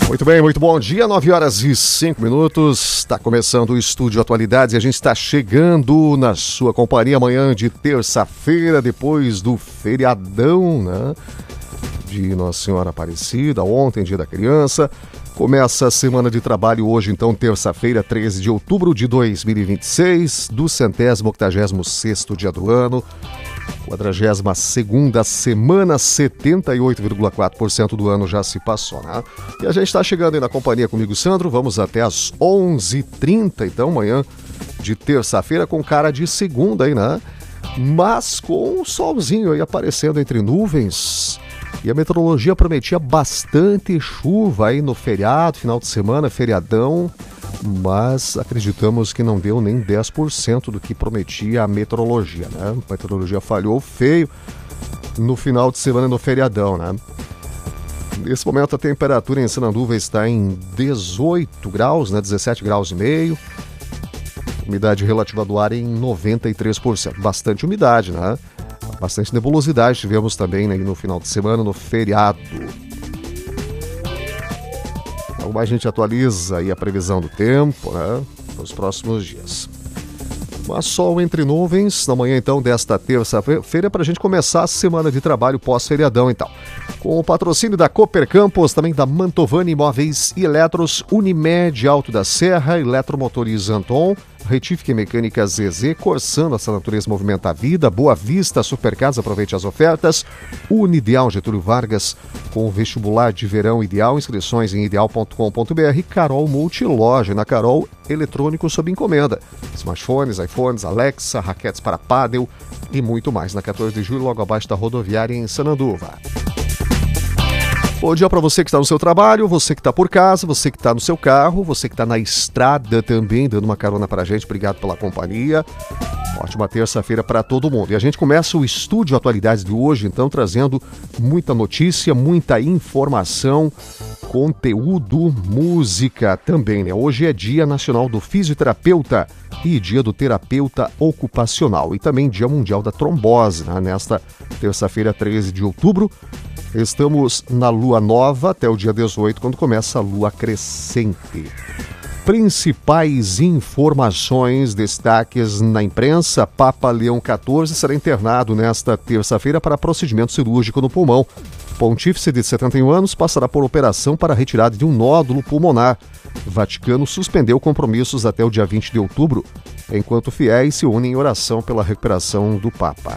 Muito bem, muito bom dia, 9h05. Está começando o Estúdio Atualidades e a gente está chegando na sua companhia amanhã de terça-feira, depois do feriadão, né? De Nossa Senhora Aparecida, ontem, Dia da Criança. Começa a semana de trabalho hoje, então, terça-feira, 13 de outubro de 2026, do 186º dia do ano. 42ª semana, 78,4% do ano já se passou, né? E a gente está chegando aí na companhia comigo, Sandro. Vamos até às 11h30, então, amanhã de terça-feira, com cara de segunda aí, né? Mas com um solzinho aí aparecendo entre nuvens. E a meteorologia prometia bastante chuva aí no feriado, final de semana, feriadão. Mas acreditamos que não deu nem 10% do que prometia a meteorologia, né? A meteorologia falhou feio no final de semana no feriadão, né? Nesse momento a temperatura em Sananduva está em 18 graus, né? 17 graus e meio. Umidade relativa do ar em 93%. Bastante umidade, né? Bastante nebulosidade tivemos também, né, no final de semana, no feriado. Então, a gente atualiza aí a previsão do tempo, né, para os próximos dias. Mas sol entre nuvens na manhã, então, desta terça-feira, para a gente começar a semana de trabalho pós-feriadão, então. Com o patrocínio da Cooper Campos, também da Mantovani Imóveis e Eletros, Unimed Alto da Serra, Eletromotores Anton, Retífica e Mecânica ZZ, Corsã, essa natureza movimenta a vida, Boa Vista, Supercasa, aproveite as ofertas, Unideal Getúlio Vargas, com o vestibular de verão ideal, inscrições em ideal.com.br, Carol Multiloja, na Carol, eletrônico sob encomenda, smartphones, iPhones, Alexa, raquetes para pádel e muito mais, na 14 de julho, logo abaixo da rodoviária em Sananduva. Bom dia para você que está no seu trabalho, você que está por casa, você que está no seu carro, você que está na estrada também, dando uma carona para a gente. Obrigado pela companhia. Ótima terça-feira para todo mundo. E a gente começa o Estúdio Atualidades de hoje, então, trazendo muita notícia, muita informação, conteúdo, música também, né? Hoje é Dia Nacional do Fisioterapeuta e Dia do Terapeuta Ocupacional. E também Dia Mundial da Trombose, né? Nesta terça-feira, 13 de outubro. Estamos na lua nova até o dia 18, quando começa a lua crescente. Principais informações, destaques na imprensa: Papa Leão XIV será internado nesta terça-feira para procedimento cirúrgico no pulmão. Pontífice de 71 anos passará por operação para a retirada de um nódulo pulmonar. Vaticano suspendeu compromissos até o dia 20 de outubro, enquanto fiéis se unem em oração pela recuperação do Papa.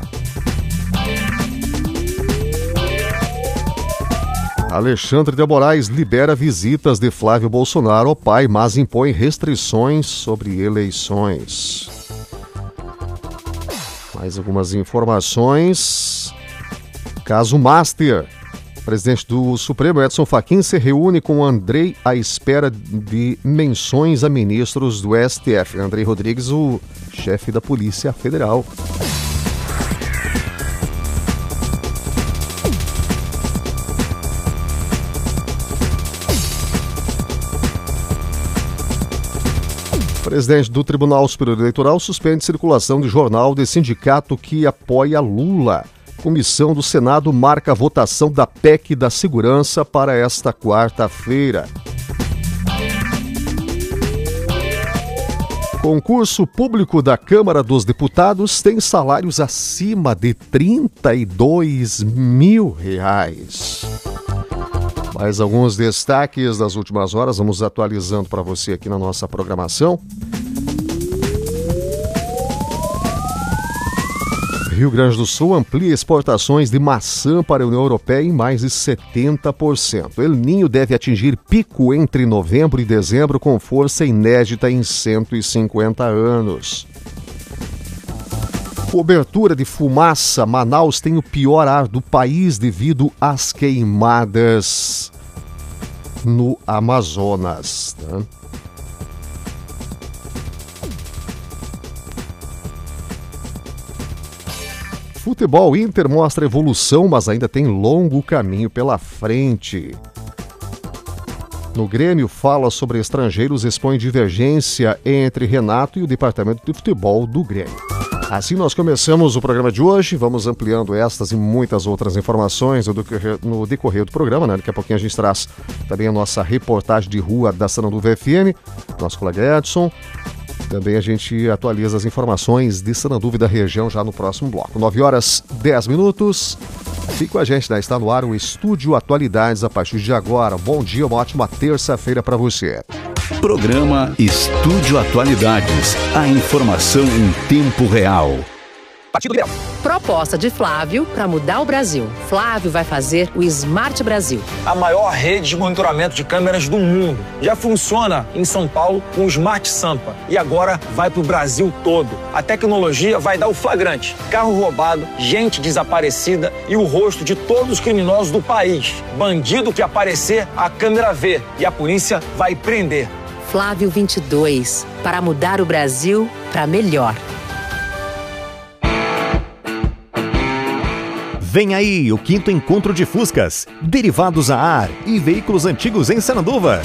Alexandre de Moraes libera visitas de Flávio Bolsonaro ao pai, mas impõe restrições sobre eleições. Mais algumas informações. Caso Master. O presidente do Supremo, Edson Fachin, se reúne com Andrei à espera de menções a ministros do STF. Andrei Rodrigues, o chefe da Polícia Federal. O presidente do Tribunal Superior Eleitoral suspende circulação de jornal de sindicato que apoia Lula. Comissão do Senado marca a votação da PEC da Segurança para esta quarta-feira. Concurso público da Câmara dos Deputados tem salários acima de R$32 mil. Mais alguns destaques das últimas horas, vamos atualizando para você aqui na nossa programação. Rio Grande do Sul amplia exportações de maçã para a União Europeia em mais de 70%. El Niño deve atingir pico entre novembro e dezembro com força inédita em 150 anos. Cobertura de fumaça. Manaus tem o pior ar do país devido às queimadas no Amazonas. Tá? Futebol, Inter mostra evolução, mas ainda tem longo caminho pela frente. No Grêmio, fala sobre estrangeiros, expõe divergência entre Renato e o departamento de futebol do Grêmio. Assim nós começamos o programa de hoje, vamos ampliando estas e muitas outras informações no decorrer do programa, né? Daqui a pouquinho a gente traz também a nossa reportagem de rua da Sananduva FM, nosso colega Edson. Também a gente atualiza as informações de Sananduva e da região já no próximo bloco. 9h10. Fique com a gente, né? Está no ar o Estúdio Atualidades a partir de agora. Bom dia, uma ótima terça-feira para você. Programa Estúdio Atualidades. A informação em tempo real. Partido Liberal. Proposta de Flávio para mudar o Brasil. Flávio vai fazer o Smart Brasil. A maior rede de monitoramento de câmeras do mundo. Já funciona em São Paulo com o Smart Sampa. E agora vai para o Brasil todo. A tecnologia vai dar o flagrante. Carro roubado, gente desaparecida e o rosto de todos os criminosos do país. Bandido que aparecer, a câmera vê. E a polícia vai prender. Flávio 22. Para mudar o Brasil para melhor. Vem aí o 5º encontro de Fuscas, derivados a ar e veículos antigos em Sananduva.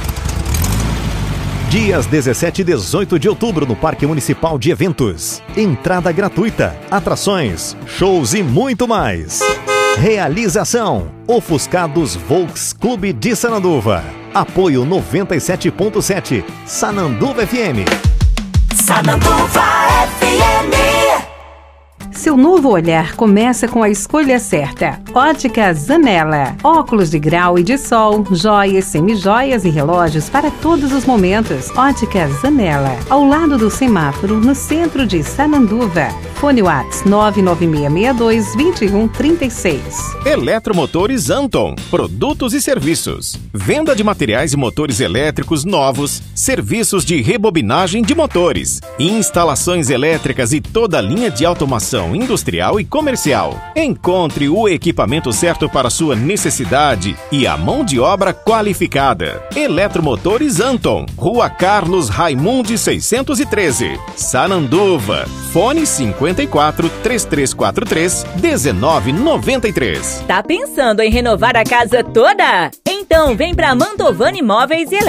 Dias 17 e 18 de outubro no Parque Municipal de Eventos. Entrada gratuita, atrações, shows e muito mais. Realização: Ofuscados Volks Clube de Sananduva. Apoio 97.7 Sananduva FM. Sananduva FM. Seu novo olhar começa com a escolha certa. Ótica Zanella. Óculos de grau e de sol, joias, semijoias e relógios para todos os momentos. Ótica Zanella. Ao lado do semáforo, no centro de Sananduva. Fone Whats 996622136. Eletromotores Anton. Produtos e serviços. Venda de materiais e motores elétricos novos. Serviços de rebobinagem de motores. Instalações elétricas e toda a linha de automação industrial e comercial. Encontre o equipamento certo para sua necessidade e a mão de obra qualificada. Eletromotores Anton. Rua Carlos Raimundi 613. Sananduva. Fone 54 3343 1993. Tá pensando em renovar a casa toda? Então vem pra Mantovani Imóveis e